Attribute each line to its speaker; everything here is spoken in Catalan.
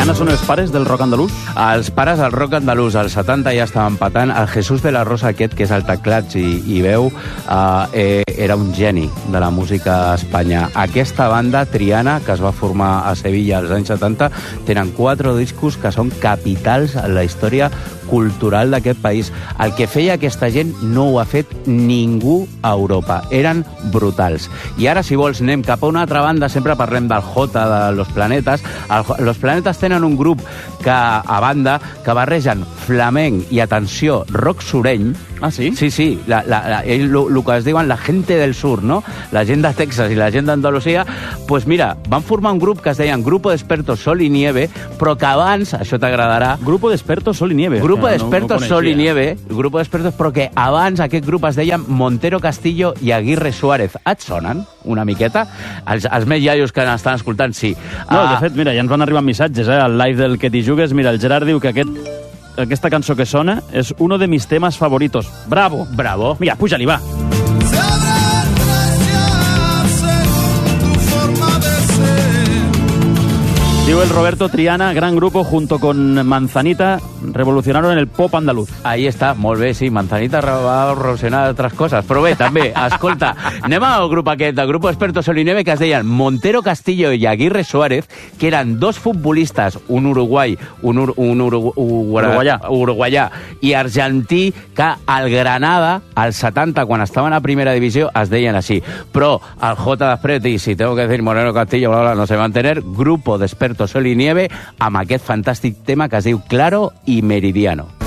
Speaker 1: Triana són els pares del rock andalús?
Speaker 2: Els pares del rock andalús, als 70 ja estaven patant. El Jesús de la Rosa aquest, que és el teclats i veu, era un geni de la música a Espanya. Aquesta banda, Triana, que es va formar a Sevilla als anys 70, tenen 4 discos que són capitals en la història cultural d'aquest país. El que feia aquesta gent no ho ha fet ningú a Europa. Eren brutals. I ara, si vols, anem cap a una altra banda. Sempre parlem del Jota, de Los Planetas. Los Planetas tenen un grup a banda que barregen flamenc i, atenció, rock sureny.
Speaker 1: Ah, sí?
Speaker 2: Sí. El que es diuen la gente del sur, no? La gent de Texas i la gent d'Andalusia. Pues mira, van formar un grup que es deien Grupo de Expertos Sol y Nieve, però que abans, això t'agradarà...
Speaker 1: Grupo de Expertos Sol y Nieve.
Speaker 2: Grupo de Expertos Sol y Nieve, Grupo de Expertos, però que abans aquest grup es deien Montero Castillo i Aguirre Suárez. Et sonen una miqueta? Els més iaios que estan escoltant, sí.
Speaker 1: No, de fet, mira, ja ens van arribar missatges, al live del Que t'hi jugues. Mira, el Gerard diu que aquesta cançó que sona és uno de mis temas favoritos. Bravo!
Speaker 2: Bravo!
Speaker 1: Mira, puja-li, va! Diu el Roberto, Triana, gran grupo, junto con Manzanita, revolucionaron el pop andaluz.
Speaker 2: Ahí està, molt bé, sí, Manzanita va revolucionar altres coses, però bé, també, escolta, anem al grup aquest, el Grupo Expertos Sol y Nieve, que es deien Montero Castillo i Aguirre Suárez, que eren 2 futbolistes, un uruguaià i argentí, que al Granada, als 70, quan estaven a primera divisió, es deien així. Però el J després, i si tengo que decir Moreno Castillo, bla, bla, no se van tener, Grupo de Expertos Sol y Nieve, amb aquest fantàstic tema que es diu Claro y Meridiano.